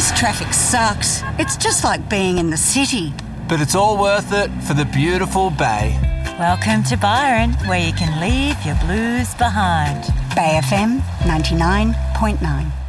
This traffic sucks. It's just like being in the city. But it's all worth it for the beautiful bay. Welcome to Byron, where you can leave your blues behind. Bay FM 99.9.